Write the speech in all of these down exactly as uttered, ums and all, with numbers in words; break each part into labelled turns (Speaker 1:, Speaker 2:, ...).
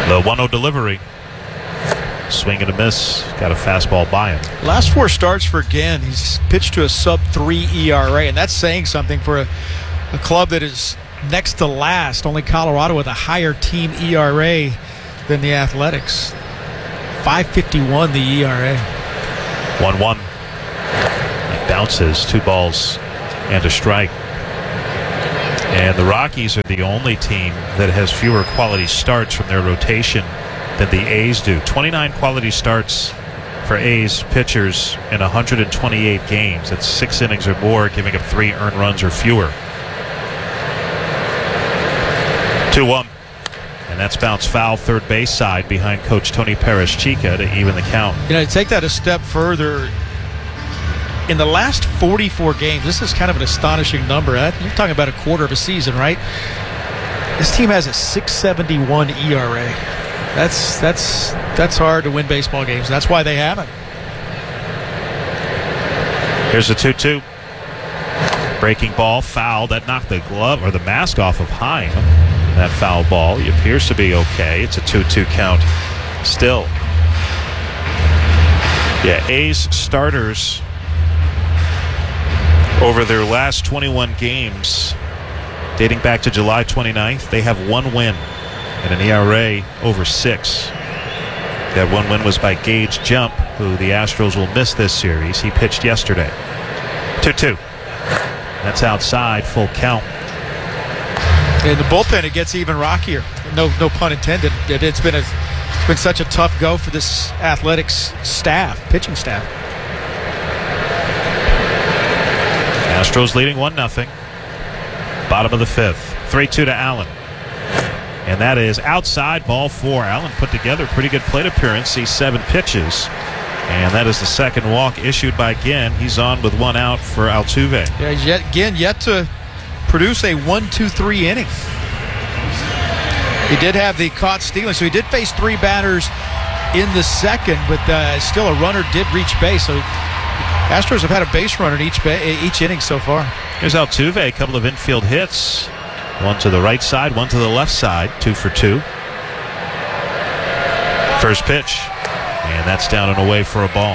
Speaker 1: The one oh delivery. Swing and a miss. Got a fastball by him.
Speaker 2: Last four starts for Ginn, he's pitched to a sub three E R A, and that's saying something for a, a club that is next to last. Only Colorado with a higher team E R A than the Athletics. five fifty-one the E R A.
Speaker 1: one one. It bounces. Two balls and a strike. And the Rockies are the only team that has fewer quality starts from their rotation than the A's do. twenty-nine quality starts for A's pitchers in one hundred twenty-eight games. That's six innings or more, giving up three earned runs or fewer. two one. And that's bounced foul third base side behind Coach Tony Perez-Chica to even the count.
Speaker 2: You know, to take that a step further, in the last forty-four games, this is kind of an astonishing number. You're talking about a quarter of a season, right? This team has a six seventy-one E R A. That's that's that's hard to win baseball games. That's why they haven't.
Speaker 1: Here's the two two. Breaking ball, foul. That knocked the glove or the mask off of Heim. That foul ball. He appears to be okay. It's a two two count still. Yeah, A's starters over their last twenty-one games, dating back to July twenty-ninth, they have one win and an E R A over six. That one win was by Gage Jump, who the Astros will miss this series. He pitched yesterday. two two. That's outside, full count.
Speaker 2: In the bullpen, it gets even rockier. No, no pun intended. It, it's been a, it's been such a tough go for this Athletics staff, pitching staff.
Speaker 1: Astros leading one nothing. Bottom of the fifth. three two to Allen. And that is outside, ball four. Allen put together a pretty good plate appearance. Sees seven pitches. And that is the second walk issued by Ginn. He's on with one out for Altuve.
Speaker 2: Yeah, he's yet, Ginn yet to produce a one two three inning. He did have the caught stealing, so he did face three batters in the second, but uh, still a runner did reach base. So Astros have had a base runner in each, ba- each inning so far.
Speaker 1: Here's Altuve, a couple of infield hits. One to the right side, one to the left side, two for two. First pitch, and that's down and away for a ball.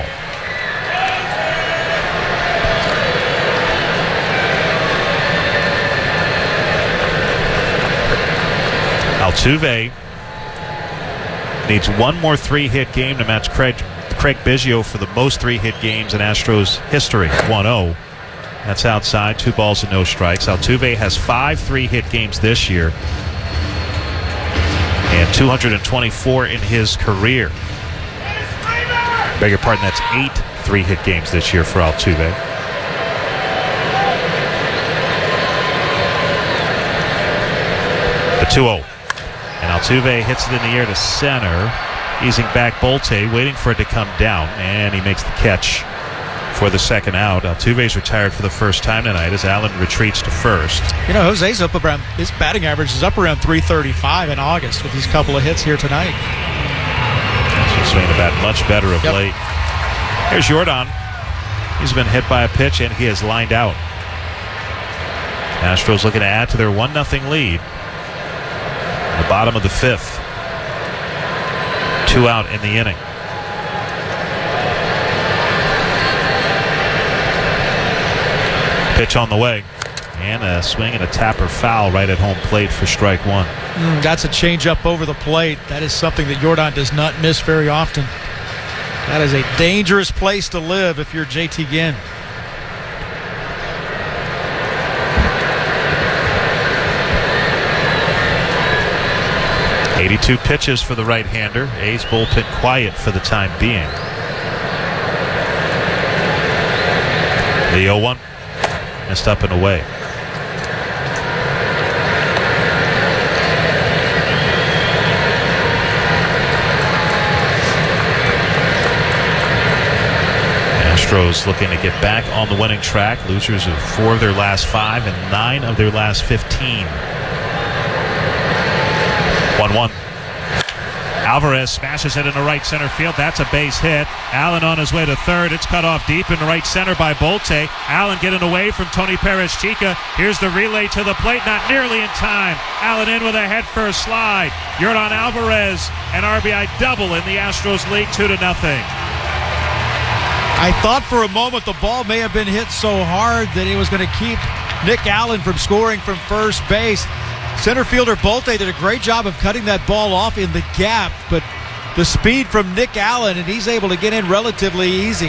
Speaker 1: Altuve needs one more three-hit game to match Craig, Craig Biggio for the most three-hit games in Astros history, one oh. That's outside, two balls and no strikes. Altuve has five three-hit games this year and two hundred twenty-four in his career. Beg your pardon, that's eight three-hit games this year for Altuve. The two oh. And Altuve hits it in the air to center, easing back Bolte, waiting for it to come down, and he makes the catch for the second out. Altuve's retired for the first time tonight as Allen retreats to first.
Speaker 2: You know, Jose's up around, his batting average is up around three thirty-five in August with these couple of hits here tonight.
Speaker 1: He's swinging the bat much better of
Speaker 2: yep.
Speaker 1: late. Here's Jordan. He's been hit by a pitch and he has lined out. Astros looking to add to their one nothing lead. The bottom of the fifth. Two out in the inning. Pitch on the way. And a swing and a tapper foul right at home plate for strike one.
Speaker 2: Mm, that's a change-up over the plate. That is something that Jordan does not miss very often. That is a dangerous place to live if you're J T Ginn.
Speaker 1: eighty-two pitches for the right-hander. A's bullpen quiet for the time being. The oh one. Missed up and away. Astros looking to get back on the winning track. Losers of four of their last five and nine of their last fifteen. one one. Alvarez smashes it into right center field. That's a base hit. Allen on his way to third. It's cut off deep in right center by Bolte. Allen getting away from Tony Perez-Chica. Here's the relay to the plate. Not nearly in time. Allen in with a head-first slide. Yordan Alvarez, an R B I double, and the Astros lead two to nothing.
Speaker 2: I thought for a moment the ball may have been hit so hard that it was going to keep Nick Allen from scoring from first base. Center fielder Bolte did a great job of cutting that ball off in the gap, but the speed from Nick Allen, and he's able to get in relatively easy.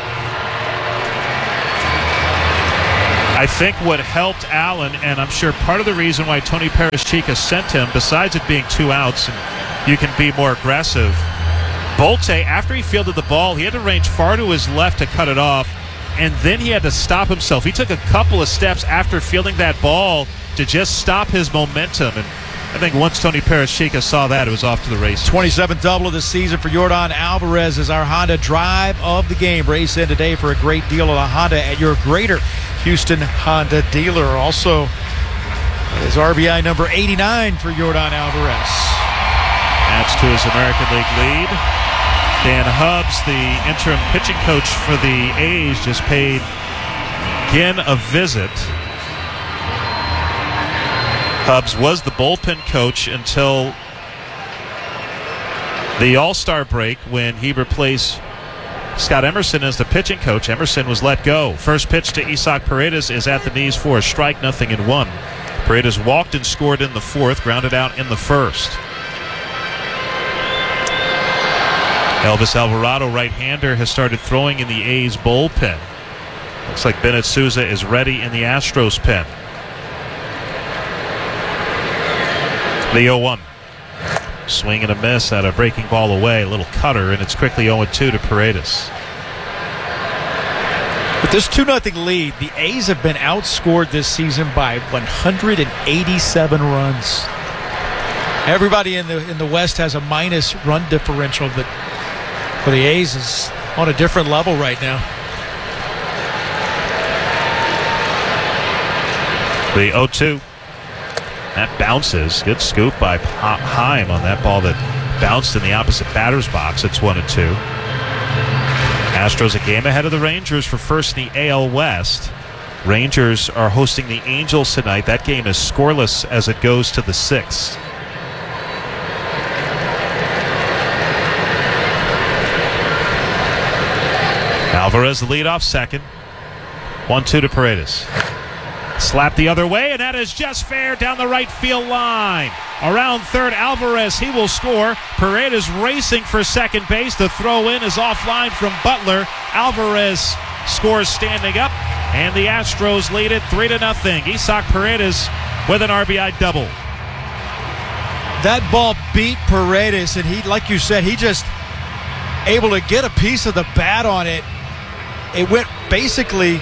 Speaker 1: I think what helped Allen, and I'm sure part of the reason why Tony Perez-Chica sent him, besides it being two outs and you can be more aggressive, Bolte, after he fielded the ball, he had to range far to his left to cut it off, and then he had to stop himself. He took a couple of steps after fielding that ball to just stop his momentum, and I think once Tony Perez-Chica saw that, it was off to the races.
Speaker 2: twenty-seventh double of the season for Yordan Alvarez as our Honda drive of the game. Race in today for a great deal of a Honda at your Greater Houston Honda dealer. Also, is R B I number eighty-nine for Yordan Alvarez.
Speaker 1: Adds to his American League lead. Dan Hubbs, the interim pitching coach for the A's, just paid Ginn a visit. Hubbs was the bullpen coach until the All-Star break when he replaced Scott Emerson as the pitching coach. Emerson was let go. First pitch to Isaac Paredes is at the knees for a strike, nothing in one. Paredes walked and scored in the fourth, grounded out in the first. Elvis Alvarado, right-hander, has started throwing in the A's bullpen. Looks like Bennett Sousa is ready in the Astros pen. The oh one. Swing and a miss at a breaking ball away. A little cutter, and it's quickly oh two to Paredes.
Speaker 2: With this two nothing lead, the A's have been outscored this season by one hundred eighty-seven runs. Everybody in the in the West has a minus run differential, but for the A's is on a different level right now.
Speaker 1: The oh two. That bounces. Good scoop by Heim on that ball that bounced in the opposite batter's box. It's one and two. Astros a game ahead of the Rangers for first in the A L West. Rangers are hosting the Angels tonight. That game is scoreless as it goes to the sixth. Alvarez the leadoff second. one two to Paredes. Slap the other way, and that is just fair down the right field line. Around third, Alvarez, he will score. Paredes racing for second base. The throw in is offline from Butler. Alvarez scores standing up, and the Astros lead it three to nothing. Isaac Paredes with an R B I double.
Speaker 2: That ball beat Paredes, and he, like you said, he just able to get a piece of the bat on it. It went basically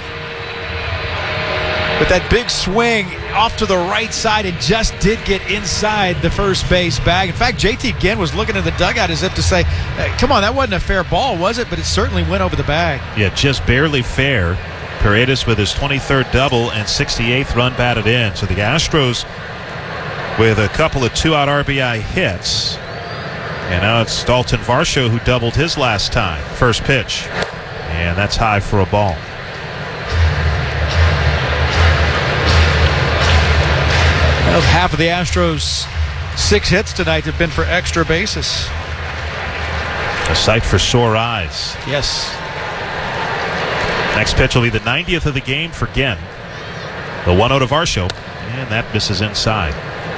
Speaker 2: with that big swing off to the right side and just did get inside the first base bag. In fact, J T Ginn was looking in the dugout as if to say, hey, come on, that wasn't a fair ball, was it? But it certainly went over the bag.
Speaker 1: Yeah, just barely fair. Paredes with his twenty-third double and sixty-eighth run batted in. So the Astros with a couple of two-out R B I hits. And now it's Dalton Varsho who doubled his last time. First pitch. And that's high for a ball.
Speaker 2: Well, half of the Astros' six hits tonight have been for extra bases.
Speaker 1: A sight for sore eyes.
Speaker 2: Yes.
Speaker 1: Next pitch will be the ninetieth of the game for Ginn. The one oh to Varsho, and that misses inside.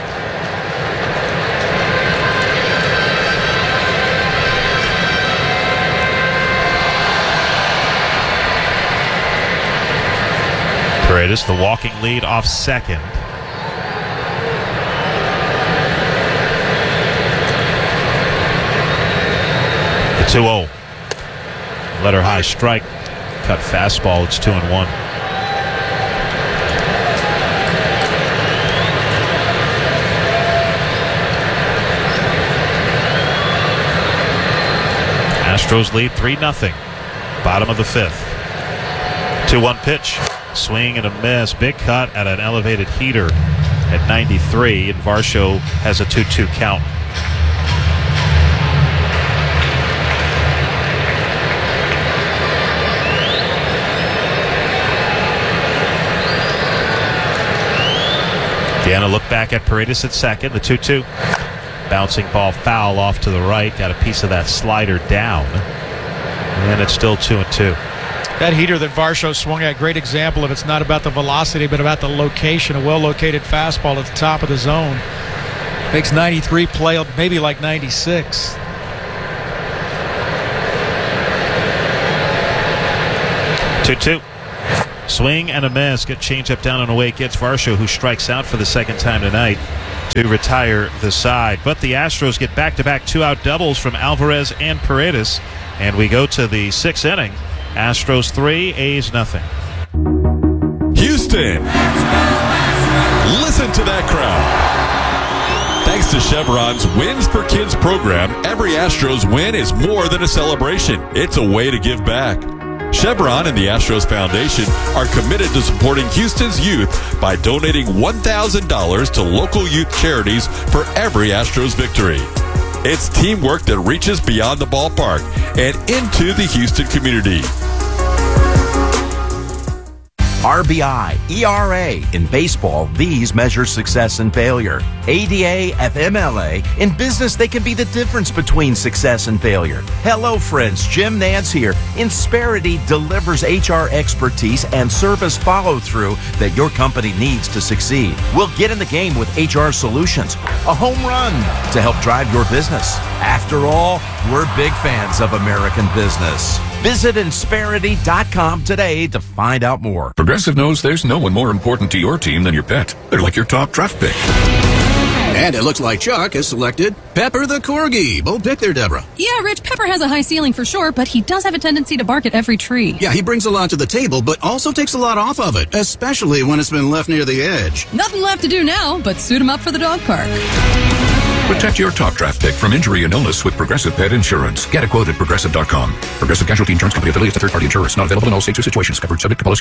Speaker 1: Paredes, the walking lead off second. The two oh. Letter high strike. Cut fastball. It's two and one. Astros lead three nothing. Bottom of the fifth. two one pitch. Swing and a miss. Big cut at an elevated heater at ninety-three, and Varsho has a two two count. Again, a look back at Paredes at second, the two two. Bouncing ball foul off to the right. Got a piece of that slider down. And it's still two and two.
Speaker 2: That heater that Varsho swung at, great example of it's not about the velocity, but about the location. A well-located fastball at the top of the zone. Makes ninety-three play maybe like ninety-six.
Speaker 1: two two. Swing and a miss. Get changeup down and away. Gets Varsho, who strikes out for the second time tonight, to retire the side. But the Astros get back-to-back two-out doubles from Alvarez and Paredes. And we go to the sixth inning. Astros three, A's nothing.
Speaker 3: Houston, listen to that crowd. Thanks to Chevron's Wins for Kids program, every Astros win is more than a celebration. It's a way to give back. Chevron and the Astros Foundation are committed to supporting Houston's youth by donating one thousand dollars to local youth charities for every Astros victory. It's teamwork that reaches beyond the ballpark and into the Houston community.
Speaker 4: R B I, E R A. In baseball, these measure success and failure. A D A, F M L A. In business, they can be the difference between success and failure. Hello, friends. Jim Nance here. Insperity delivers H R expertise and service follow-through that your company needs to succeed. We'll get in the game with H R solutions. A home run to help drive your business. After all, we're big fans of American business. Visit Insperity dot com today to find out more.
Speaker 5: Progressive knows there's no one more important to your team than your pet. They're like your top draft pick.
Speaker 6: And it looks like Chuck has selected Pepper the Corgi. Bold pick there, Deborah.
Speaker 7: Yeah, Rich, Pepper has a high ceiling for sure, but he does have a tendency to bark at every tree.
Speaker 6: Yeah, he brings a lot to the table, but also takes a lot off of it, especially when it's been left near the edge.
Speaker 7: Nothing left to do now but suit him up for the dog park.
Speaker 5: Protect your top draft pick from injury and illness with Progressive Pet Insurance. Get a quote at Progressive dot com. Progressive Casualty Insurance Company affiliates, a third-party insurers. Not available in all states or situations. Covered subject to policy.